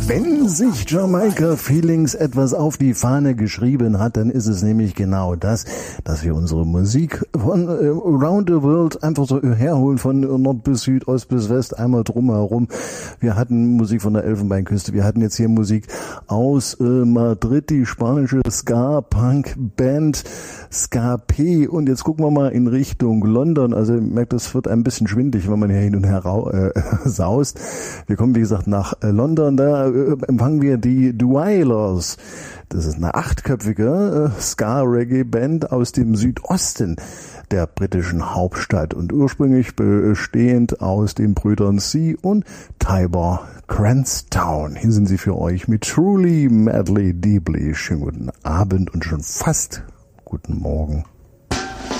Wenn sich Jamaica Feelings etwas auf die Fahne geschrieben hat, dann ist es nämlich genau das, dass wir unsere Musik von around the world einfach so herholen, von Nord bis Süd, Ost bis West, einmal drumherum. Wir hatten Musik von der Elfenbeinküste, wir hatten jetzt hier Musik aus Madrid, die spanische Ska-Punk-Band Ska-P, und jetzt gucken wir mal in Richtung London. Also ihr merkt, das wird ein bisschen schwindelig, wenn man hier hin und her saust. Wir kommen, wie gesagt, nach London, da empfangen wir die Dweilers. Das ist eine 8-köpfige Ska-Reggae-Band aus dem Südosten der britischen Hauptstadt und ursprünglich bestehend aus den Brüdern C und Tybor Cranstown. Hier sind sie für euch mit Truly, Madly, Deeply. Schönen guten Abend und schon fast guten Morgen.